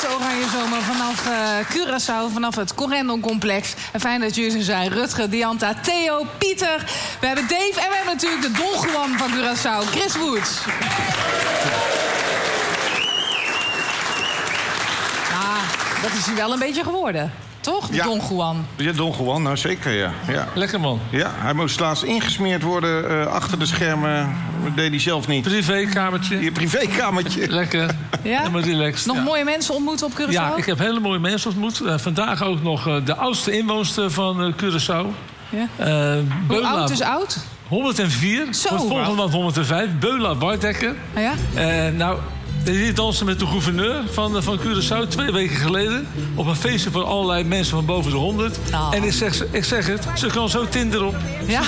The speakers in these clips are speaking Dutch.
Oranje Zomer vanaf Curaçao, vanaf het Corendon-complex. En fijn dat jullie er zijn. Rutger, Dianta, Theo, Pieter. We hebben Dave en we hebben natuurlijk de Don Juan van Curaçao, Chris Woods. Dat is hij wel een beetje geworden, toch? Ja. Don Juan. Ja, Don Juan, nou zeker, ja. Lekker man. Ja, hij moest laatst ingesmeerd worden achter de schermen. Dat deed hij zelf niet. Privékamertje. Je privékamertje. Lekker. Ja? Helemaal relaxed. Nog mooie mensen ontmoet op Curaçao? Ja, ik heb hele mooie mensen ontmoet. Vandaag ook nog de oudste inwoonster van Curaçao. Ja. Beula, hoe oud is oud? 104. Zo. Volgende maand 105. Beula Wardekker. Ja? Die danste met de gouverneur van Curaçao 2 weken geleden. Op een feestje voor allerlei mensen van boven de 100. Oh. En ik zeg het, ze kan zo Tinder op. Ja?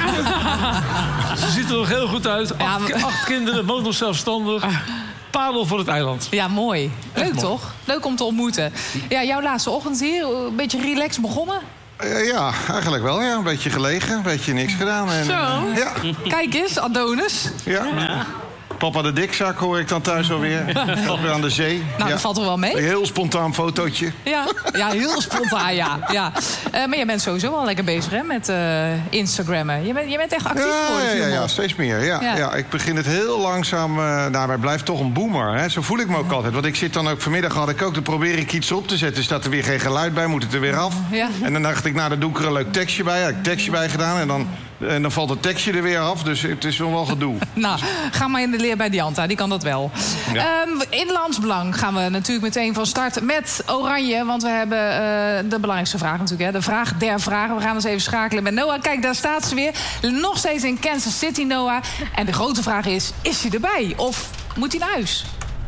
Ze ziet er nog heel goed uit. 8 kinderen, woont nog zelfstandig. Parel voor het eiland. Ja, mooi. Leuk toch? Leuk om te ontmoeten. Ja, jouw laatste ochtend hier, een beetje relaxed begonnen? Ja, eigenlijk wel. Ja. Een beetje gelegen, een beetje niks gedaan. En, Zo. Ja. Kijk eens, Adonis. Ja. Papa de dikzak hoor ik dan thuis alweer. Alweer aan de zee. Nou, dat valt er wel mee. Een heel spontaan fotootje. Ja, heel spontaan, ja. Maar jij bent sowieso wel lekker bezig hè, met Instagrammen. Je bent echt actief geworden. Ja, steeds meer. Ja, ik begin het heel langzaam... maar het blijft toch een boomer. Hè? Zo voel ik me ook altijd. Want ik zit dan ook vanmiddag, had ik ook... dan probeer ik iets op te zetten. Staat er weer geen geluid bij, moet het er weer af. Ja. En dan dacht ik, daar doe ik er een leuk tekstje bij. Heb ik tekstje bij gedaan en dan valt het tekstje er weer af. Dus het is wel gedoe. Nou, ga maar in de leer bij Dianta, die kan dat wel. Ja. Inlands Belang gaan we natuurlijk meteen van start met Oranje. Want we hebben de belangrijkste vraag natuurlijk. Hè, de vraag der vragen. We gaan eens even schakelen met Noah. Kijk, daar staat ze weer. Nog steeds in Kansas City, Noah. En de grote vraag is hij erbij? Of moet hij naar huis?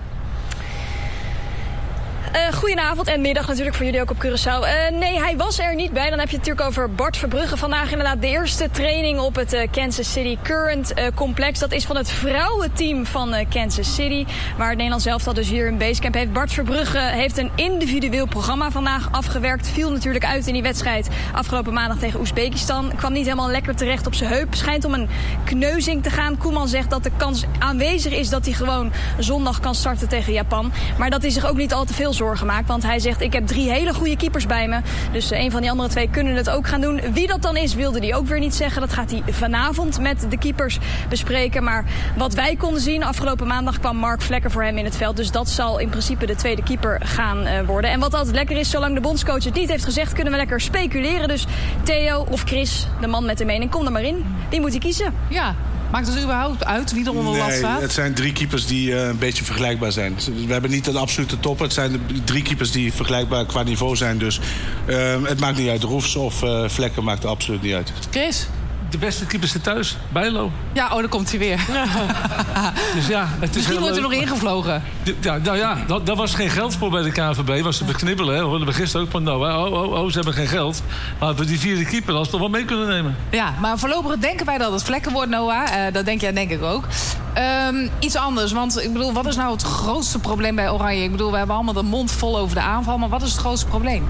Goedenavond en middag natuurlijk voor jullie ook op Curaçao. Nee, hij was er niet bij. Dan heb je het natuurlijk over Bart Verbrugge. Vandaag inderdaad de eerste training op het Kansas City Current complex. Dat is van het vrouwenteam van Kansas City. Waar het Nederlands elftal dus hier een basecamp heeft. Bart Verbrugge heeft een individueel programma vandaag afgewerkt. Viel natuurlijk uit in die wedstrijd afgelopen maandag tegen Oezbekistan. Kwam niet helemaal lekker terecht op zijn heup. Schijnt om een kneuzing te gaan. Koeman zegt dat de kans aanwezig is dat hij gewoon zondag kan starten tegen Japan. Maar dat is zich ook niet al te veel zorgen maakt. Want hij zegt, ik heb 3 hele goede keepers bij me. Dus een van die andere 2 kunnen het ook gaan doen. Wie dat dan is, wilde hij ook weer niet zeggen. Dat gaat hij vanavond met de keepers bespreken. Maar wat wij konden zien, afgelopen maandag kwam Mark Vlekker voor hem in het veld. Dus dat zal in principe de tweede keeper gaan worden. En wat altijd lekker is, zolang de bondscoach het niet heeft gezegd, kunnen we lekker speculeren. Dus Theo of Chris, de man met de mening, kom er maar in. Wie moet hij kiezen? Ja. Maakt het überhaupt uit wie er onder lat staat? Nee, het zijn 3 keepers die een beetje vergelijkbaar zijn. We hebben niet een absolute top. Het zijn de 3 keepers die vergelijkbaar qua niveau zijn. Dus het maakt niet uit. Roefs of Vlekken maakt er absoluut niet uit. Chris? De beste keepers zit thuis. Bijlo. Ja, daar komt hij weer. Dus ja, het is misschien wordt er nog ingevlogen. Dat was geen geldspor bij de KNVB. Was te beknibbelen, hè. Hoorden we gisteren ook van ze hebben geen geld. Maar we die 4e keeper als toch wel mee kunnen nemen. Ja, maar voorlopig denken wij dat het Vlekken wordt, Noah. Dat denk jij denk ik ook. Iets anders, want ik bedoel, wat is nou het grootste probleem bij Oranje? Ik bedoel, we hebben allemaal de mond vol over de aanval. Maar wat is het grootste probleem?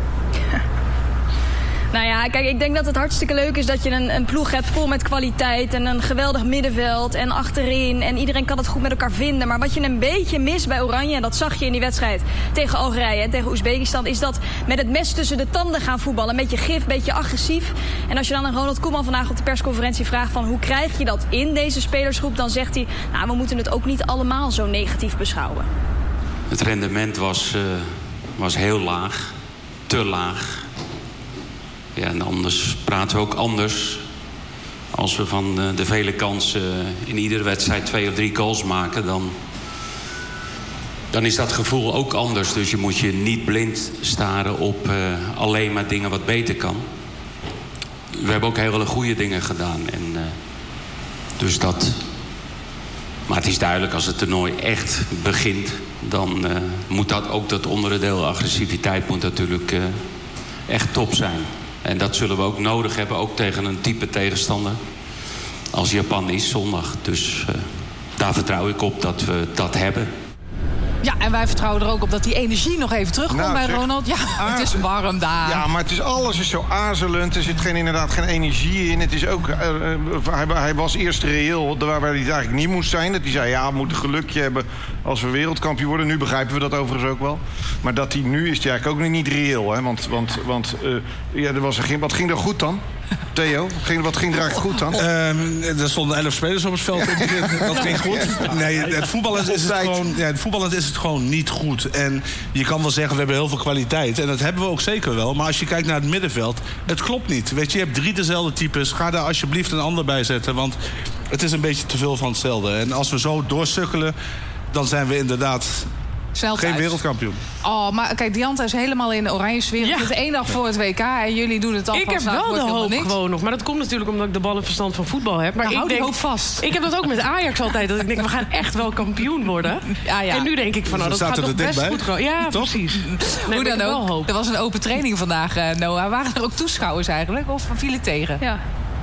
Nou ja, kijk, ik denk dat het hartstikke leuk is dat je een ploeg hebt vol met kwaliteit en een geweldig middenveld en achterin. En iedereen kan het goed met elkaar vinden. Maar wat je een beetje mist bij Oranje, en dat zag je in die wedstrijd tegen Algerije en tegen Oezbekistan, is dat met het mes tussen de tanden gaan voetballen. Een beetje gif, een beetje agressief. En als je dan aan Ronald Koeman vandaag op de persconferentie vraagt van hoe krijg je dat in deze spelersgroep, dan zegt hij, nou, we moeten het ook niet allemaal zo negatief beschouwen. Het rendement was heel laag, te laag. Ja, en anders praten we ook anders. Als we van de vele kansen in iedere wedstrijd 2 of 3 goals maken, dan is dat gevoel ook anders. Dus je moet je niet blind staren op alleen maar dingen wat beter kan. We hebben ook hele goede dingen gedaan. En, dus dat... Maar het is duidelijk, als het toernooi echt begint, dan moet dat ook dat onderdeel agressiviteit moet natuurlijk echt top zijn. En dat zullen we ook nodig hebben, ook tegen een type tegenstander als Japan is zondag. Dus daar vertrouw ik op dat we dat hebben. Ja, en wij vertrouwen er ook op dat die energie nog even terugkomt bij Ronald. Ja, het is warm daar. Ja, maar alles is zo aarzelend. Er zit inderdaad geen energie in. Het is ook, hij was eerst reëel waar hij eigenlijk niet moest zijn. Dat hij zei, ja, we moeten gelukje hebben als we wereldkampioen worden. Nu begrijpen we dat overigens ook wel. Maar dat hij nu is hij eigenlijk ook niet reëel. Hè? Wat ging er goed dan? Theo, wat ging er eigenlijk goed dan? Er stonden 11 spelers op het veld. Dat ging goed. Nee, het voetballen is het gewoon niet goed. En je kan wel zeggen, we hebben heel veel kwaliteit. En dat hebben we ook zeker wel. Maar als je kijkt naar het middenveld, het klopt niet. Weet je hebt 3 dezelfde types. Ga daar alsjeblieft een ander bij zetten. Want het is een beetje te veel van hetzelfde. En als we zo doorsukkelen, dan zijn we inderdaad geen wereldkampioen. Oh, maar kijk, Dianta is helemaal in de oranje sfeer. Het is 1 dag voor het WK en jullie doen het al. Ik heb wel de hoop gewoon nog. Maar dat komt natuurlijk omdat ik de ballenverstand van voetbal heb. Maar ik denk, hoop vast. Ik heb dat ook met Ajax altijd. Dat ik denk, we gaan echt wel kampioen worden. Ja. En nu denk ik van, dat gaat toch best goed komen. Ja, toch? Precies. Hoe dan ook. Er was een open training vandaag, Noah. Waren er ook toeschouwers eigenlijk? Of viel het tegen? Ja.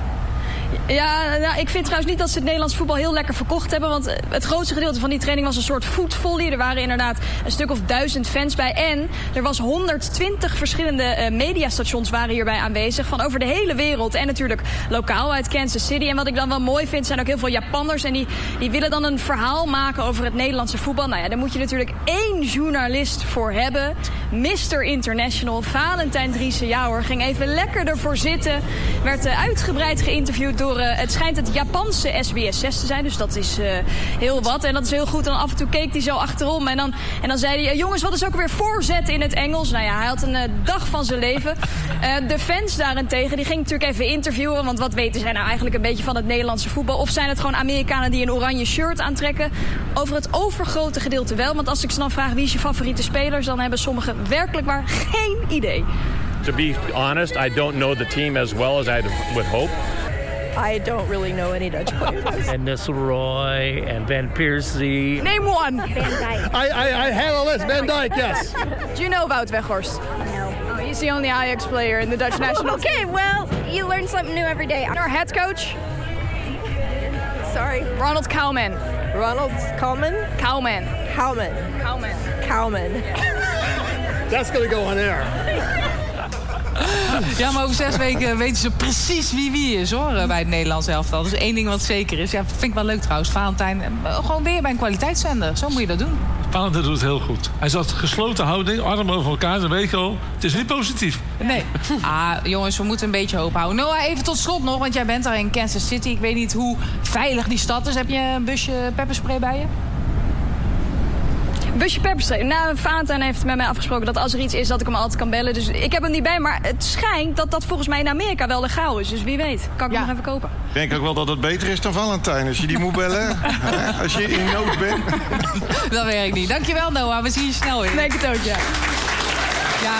Ja, nou, ik vind trouwens niet dat ze het Nederlands voetbal heel lekker verkocht hebben. Want het grootste gedeelte van die training was een soort voetvolley. Er waren inderdaad een stuk of 1000 fans bij. En er was 120 verschillende mediastations waren hierbij aanwezig. Van over de hele wereld. En natuurlijk lokaal uit Kansas City. En wat ik dan wel mooi vind, zijn ook heel veel Japanners. En die willen dan een verhaal maken over het Nederlandse voetbal. Nou ja, daar moet je natuurlijk 1 journalist voor hebben. Mr. International, Valentijn Driessen. Ja hoor, ging even lekker ervoor zitten. Werd uitgebreid geïnterviewd door, het schijnt het Japanse SBS 6 te zijn. Dus dat is heel wat. En dat is heel goed. En af en toe keek hij zo achterom. En dan zei hij, jongens, wat is ook weer voorzet in het Engels? Nou ja, hij had een dag van zijn leven. De fans daarentegen, die ging natuurlijk even interviewen. Want wat weten zij nou eigenlijk een beetje van het Nederlandse voetbal? Of zijn het gewoon Amerikanen die een oranje shirt aantrekken? Over het overgrote gedeelte wel. Want als ik ze dan vraag, wie is je favoriete spelers? Dan hebben sommigen werkelijk waar geen idee. To be honest, I don't know the team as well as I would hope. I don't really know any Dutch players. And Nistelrooy and Van Persie. Name one. Van Dijk. I have a list. Van Dijk, yes. Do you know Wout Weghorst? No. Oh, he's the only Ajax player in the Dutch national team. Okay, well, you learn something new every day. Our head coach? Sorry. Ronald Koeman. Ronald Koeman? Koeman. Koeman. Koeman. Koeman. That's gonna go on air. Ja, maar over 6 weken weten ze precies wie is, hoor, bij het Nederlands elftal. Dus 1 ding wat zeker is. Ja, vind ik wel leuk trouwens. Valentijn, gewoon weer bij een kwaliteitszender. Zo moet je dat doen. Valentijn doet het heel goed. Hij zat gesloten houding, armen over elkaar, dat weet je al. Het is niet positief. Nee. Jongens, we moeten een beetje hoop houden. Noah, even tot slot nog, want jij bent daar in Kansas City. Ik weet niet hoe veilig die stad is. Heb je een busje pepperspray bij je? Busje pepperspray. Nou, Valentijn heeft met mij afgesproken dat als er iets is, dat ik hem altijd kan bellen. Dus ik heb hem niet bij, maar het schijnt dat volgens mij in Amerika wel legaal is. Dus wie weet, kan ik hem nog even kopen. Ik denk ook wel dat het beter is dan Valentijn. Als je die moet bellen, als je in nood bent. Dat weet ik niet. Dankjewel, Noah. We zien je snel weer. Ik denk het ook, ja. Ja.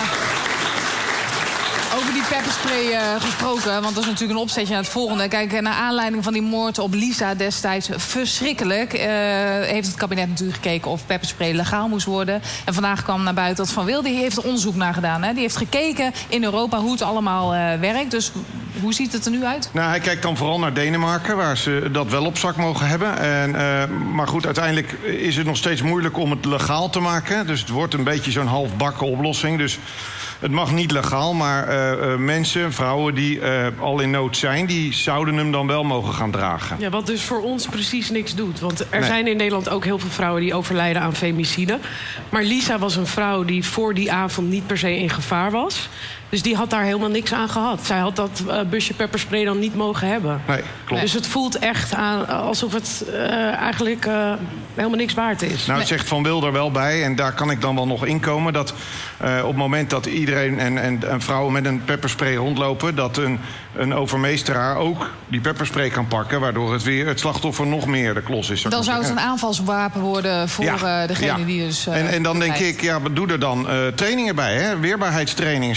Over die pepperspray gesproken, want dat is natuurlijk een opzetje naar het volgende. Kijk, naar aanleiding van die moord op Lisa destijds verschrikkelijk... heeft het kabinet natuurlijk gekeken of pepperspray legaal moest worden. En vandaag kwam naar buiten dat Van Wilde hier heeft er onderzoek naar gedaan. Hè? Die heeft gekeken in Europa hoe het allemaal werkt. Dus hoe ziet het er nu uit? Nou, hij kijkt dan vooral naar Denemarken, waar ze dat wel op zak mogen hebben. Maar goed, uiteindelijk is het nog steeds moeilijk om het legaal te maken. Dus het wordt een beetje zo'n halfbakken oplossing. Dus het mag niet legaal, maar mensen, vrouwen die al in nood zijn... die zouden hem dan wel mogen gaan dragen. Ja, wat dus voor ons precies niks doet. Want er zijn in Nederland ook heel veel vrouwen die overlijden aan femicide. Maar Lisa was een vrouw die voor die avond niet per se in gevaar was. Dus die had daar helemaal niks aan gehad. Zij had dat busje pepperspray dan niet mogen hebben. Nee, klopt. Dus het voelt echt aan alsof het eigenlijk helemaal niks waard is. Nou, het zegt Van Wilder wel bij, en daar kan ik dan wel nog inkomen... dat op het moment dat iedereen en vrouwen met een pepperspray rondlopen... dat een overmeesteraar ook die pepperspray kan pakken... waardoor het slachtoffer nog meer de klos is. Dan zou het een aanvalswapen worden voor degene die dus... en dan denk ik, ja, wat doe er dan? Trainingen bij, hè? Weerbaarheidstraining. Ik zou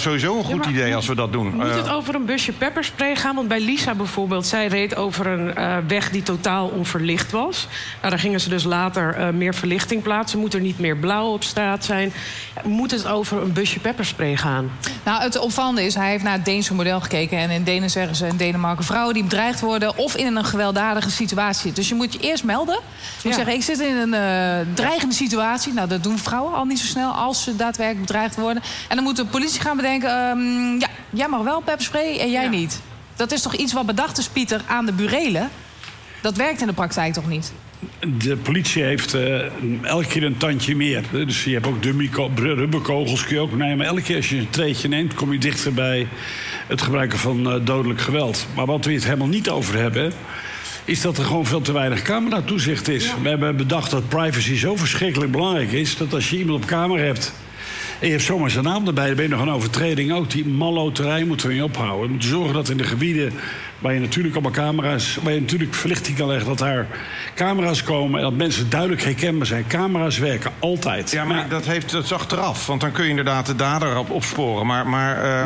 sowieso een goed idee als we dat doen. Moet het over een busje pepperspray gaan? Want bij Lisa bijvoorbeeld, zij reed over een weg die totaal onverlicht was. Nou, daar gingen ze dus later meer verlichting plaatsen. Moet er niet meer blauw op straat zijn? Moet het over een busje pepperspray gaan? Nou, het opvallende is, hij heeft naar het Deense model gekeken. En in Denen zeggen ze in Denemarken vrouwen die bedreigd worden of in een gewelddadige situatie. Dus je moet je eerst melden. Je moet zeggen, ik zit in een dreigende situatie. Nou, dat doen vrouwen al niet zo snel als ze daadwerkelijk bedreigd worden. En dan moet de politie gaan bedenken, ja, jij mag wel pepperspray en jij niet. Dat is toch iets wat bedacht is, Pieter, aan de burelen? Dat werkt in de praktijk toch niet? De politie heeft elke keer een tandje meer. Dus je hebt ook rubberkogels kun je ook nemen. Elke keer als je een treetje neemt, kom je dichter bij het gebruiken van dodelijk geweld. Maar wat we het helemaal niet over hebben, is dat er gewoon veel te weinig cameratoezicht is. Ja. We hebben bedacht dat privacy zo verschrikkelijk belangrijk is, dat als je iemand op camera hebt en je hebt zomaar zijn naam erbij, dan ben je nog een overtreding. Ook die malloterij moeten we niet ophouden. We moeten zorgen dat in de gebieden waar je natuurlijk allemaal camera's, waar je natuurlijk verlichting kan leggen, dat daar camera's komen en dat mensen duidelijk herkenbaar zijn. Camera's werken altijd. Ja, maar dat is achteraf, want dan kun je inderdaad de dader opsporen. Maar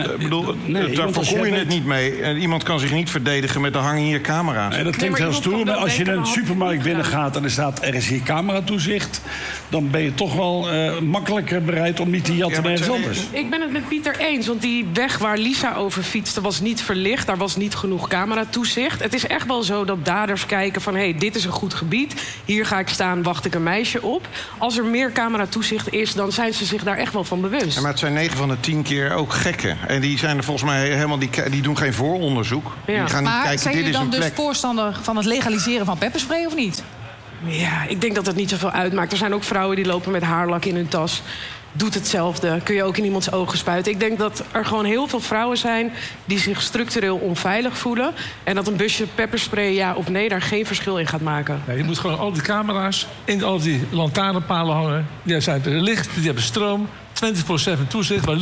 daar voorkom je het niet mee. Iemand kan zich niet verdedigen met de hangen hier camera's. Nee, dat klinkt heel stoer, maar als je in een supermarkt binnengaat en er is hier cameratoezicht, dan ben je toch wel makkelijker bereid om niet te jatten ergens anders. Ik ben het met Pieter eens, want die weg waar Lisa over fietste was niet verlicht. Daar was niet genoeg cameratoezicht. Het is echt wel zo dat daders kijken van, hey, dit is een goed gebied. Hier ga ik staan, wacht ik een meisje op. Als er meer cameratoezicht is, dan zijn ze zich daar echt wel van bewust. Ja, maar het zijn 9 van de 10 keer ook gekken. En die zijn er volgens mij helemaal, die doen geen vooronderzoek. Ja. Die gaan niet maar kijken, zijn jullie dan dus plek. Voorstander van het legaliseren van pepperspray of niet? Ja, ik denk dat het niet zoveel uitmaakt. Er zijn ook vrouwen die lopen met haarlak in hun tas. Doet hetzelfde. Kun je ook in iemands ogen spuiten. Ik denk dat er gewoon heel veel vrouwen zijn die zich structureel onveilig voelen. En dat een busje pepperspray, ja of nee, daar geen verschil in gaat maken. Ja, je moet gewoon al die camera's in al die lantaarnpalen hangen. Die zijn licht, die hebben stroom. 24/7 toezicht. Waar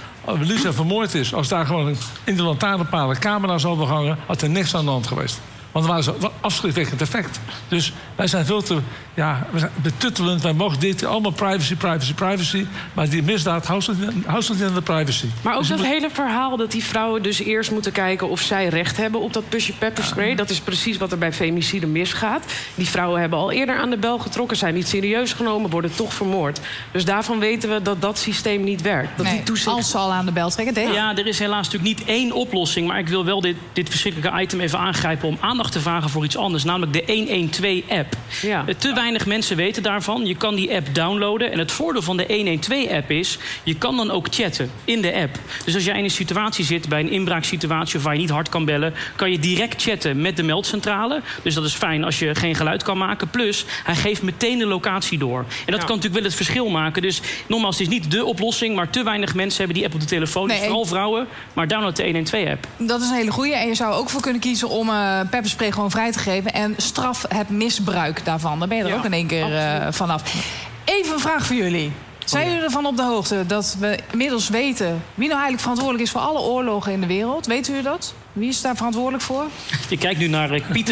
Lisa vermoord is, als daar gewoon in de lantaarnpalen camera's hadden hangen, had er niks aan de hand geweest. Want dan waren ze afschrikwekkend effect. Dus wij zijn veel te betuttelend. Wij mogen dit, allemaal privacy. Maar die misdaad houdt zich niet aan de privacy. Maar ook dus dat hele verhaal dat die vrouwen dus eerst moeten kijken of zij recht hebben op dat busje pepperspray. Dat is precies wat er bij femicide misgaat. Die vrouwen hebben al eerder aan de bel getrokken, zijn niet serieus genomen, worden toch vermoord. Dus daarvan weten we dat dat systeem niet werkt. Dat die toezicht... Als ze al aan de bel trekken. Ja, er is helaas natuurlijk niet één oplossing. Maar ik wil wel dit verschrikkelijke item even aangrijpen om aandacht te vragen voor iets anders. Namelijk de 112-app. Ja. Te weinig mensen weten daarvan. Je kan die app downloaden. En het voordeel van de 112-app is, je kan dan ook chatten in de app. Dus als jij in een situatie zit, bij een inbraaksituatie of waar je niet hard kan bellen, kan je direct chatten met de meldcentrale. Dus dat is fijn als je geen geluid kan maken. Plus, hij geeft meteen de locatie door. En dat kan natuurlijk wel het verschil maken. Dus nogmaals, het is niet dé oplossing, maar te weinig mensen hebben die app op de telefoon. Dus vooral vrouwen. Maar download de 112-app. Dat is een hele goeie. En je zou ook voor kunnen kiezen om pepperspray gewoon vrij te geven. En straf het misbruik daarvan. Dan ben je er ook in één keer vanaf. Even een vraag voor jullie. Zijn jullie ervan op de hoogte dat we inmiddels weten wie nou eigenlijk verantwoordelijk is voor alle oorlogen in de wereld? Weet u dat? Wie is daar verantwoordelijk voor? Je kijkt nu naar Pieter.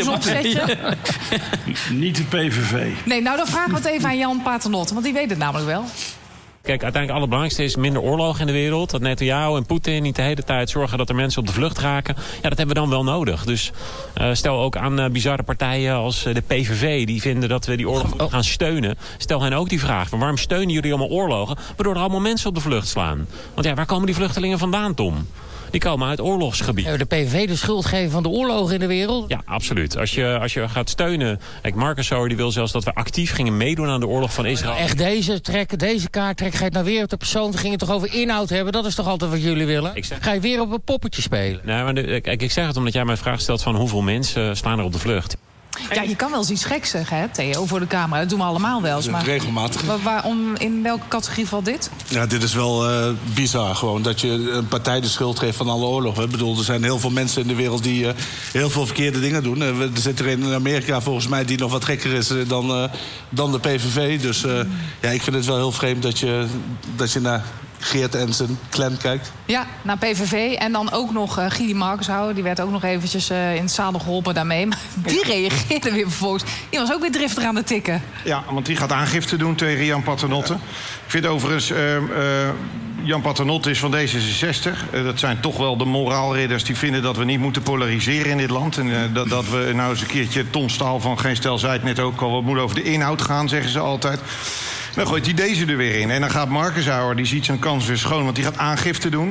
Niet de PVV. Nee, nou dan vragen we het even aan Jan Paternotte, want die weet het namelijk wel. Kijk, uiteindelijk het allerbelangrijkste is minder oorlog in de wereld. Dat Netanyahu en Poetin niet de hele tijd zorgen dat er mensen op de vlucht raken. Ja, dat hebben we dan wel nodig. Dus stel ook aan bizarre partijen als de PVV... die vinden dat we die oorlog gaan steunen. Stel hen ook die vraag, van waarom steunen jullie allemaal oorlogen? Waardoor er allemaal mensen op de vlucht slaan. Want ja, waar komen die vluchtelingen vandaan, Tom? Die komen uit oorlogsgebieden. De PVV de schuld geven van de oorlogen in de wereld? Ja, absoluut. Als je gaat steunen... Kijk, Marcus die wil zelfs dat we actief gingen meedoen aan de oorlog van Israël. Nou, echt deze kaart trek, ga je het nou weer op de persoon... we gingen het toch over inhoud hebben? Dat is toch altijd wat jullie willen? Ga je weer op een poppetje spelen? Nee, maar kijk, ik zeg het omdat jij mij vraag stelt van hoeveel mensen staan er op de vlucht. Ja, je kan wel eens iets geks zeggen, hè, Theo, voor de camera. Dat doen we allemaal wel eens. Maar regelmatig. In welke categorie valt dit? Ja, dit is wel bizar gewoon. Dat je een partij de schuld geeft van alle oorlogen. Ik bedoel, er zijn heel veel mensen in de wereld die heel veel verkeerde dingen doen. Er zit er in Amerika volgens mij die nog wat gekker is dan de PVV. Dus ja, ik vind het wel heel vreemd dat je naar Geert en zijn clan kijkt. Ja, naar PVV. En dan ook nog Gili Markenshouwer. Die werd ook nog eventjes in het zadel geholpen daarmee. Maar die reageerde weer vervolgens. Die was ook weer driftig aan het tikken. Ja, want die gaat aangifte doen tegen Jan Paternotte. Ja. Ik vind overigens... Jan Paternotte is van D66. Dat zijn toch wel de moraalridders die vinden dat we niet moeten polariseren in dit land. En dat we nou eens een keertje, Tom Staal van Geen Stel zei het net ook al, wat moet over de inhoud gaan, zeggen ze altijd. Dan gooit hij deze er weer in. En dan gaat Markenshauer, die ziet zijn kans weer schoon, want die gaat aangifte doen.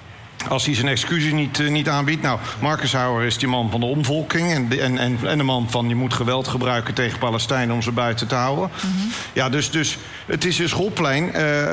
Als hij zijn excuses niet aanbiedt. Nou, Markenshauer is die man van de omvolking. En de man van je moet geweld gebruiken tegen Palestijnen om ze buiten te houden. Mm-hmm. Ja, dus het is een schoolplein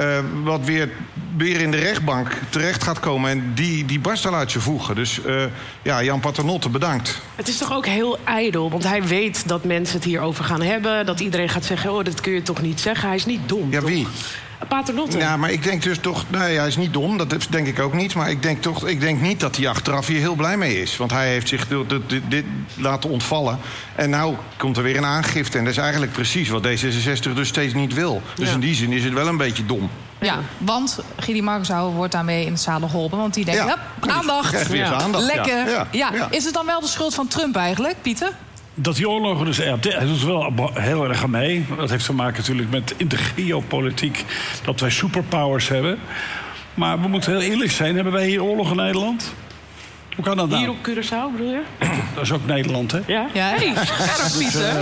wat weer in de rechtbank terecht gaat komen. En die barst al uit zijn voegen. Dus Jan Paternotte, bedankt. Het is toch ook heel ijdel, want hij weet dat mensen het hierover gaan hebben. Dat iedereen gaat zeggen, oh, dat kun je toch niet zeggen. Hij is niet dom. Ja, toch? wie? Paternotte. Ja, maar ik denk dus toch... Nee, hij is niet dom, dat denk ik ook niet. Maar ik denk niet dat hij achteraf hier heel blij mee is. Want hij heeft zich dit laten ontvallen. En nou komt er weer een aangifte. En dat is eigenlijk precies wat D66 dus steeds niet wil. Dus in die zin is het wel een beetje dom. Ja, want Gidi Markenshauer wordt daarmee in het zadel geholpen. Want die denkt, aandacht. Krijgt weer zijn aandacht. Lekker. Ja. Is het dan wel de schuld van Trump eigenlijk, Pieter? Dat die oorlogen dus hij doet wel heel erg aan mee. Dat heeft te maken natuurlijk met in de geopolitiek dat wij superpowers hebben. Maar we moeten heel eerlijk zijn. Hebben wij hier oorlog in Nederland? Hoe kan dat nou? Hier op Curaçao, bedoel je? Dat is ook Nederland, hè? Ja. Hey, scherp,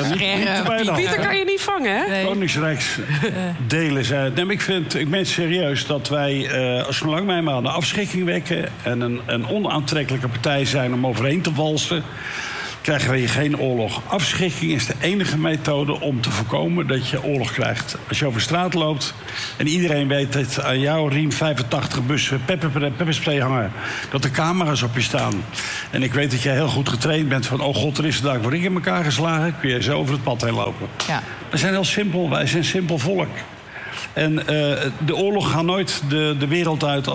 Pieter. Pieter kan je niet vangen, hè? Nee. Koningsrijksdelen zijn. Nee, ik meen serieus dat wij, zolang wij maar de afschrikking wekken en een onaantrekkelijke partij zijn om overheen te walsen, krijgen we hier geen oorlog. Afschrikking is de enige methode om te voorkomen dat je oorlog krijgt. Als je over straat loopt en iedereen weet dat aan jouw riem 85 bussen pepperspray hangen, dat er camera's op je staan. En ik weet dat jij heel goed getraind bent van, oh god, er is de dag word ik in elkaar geslagen, kun je zo over het pad heen lopen. Ja. We zijn heel simpel, wij zijn een simpel volk. En de oorlog gaat nooit de wereld uit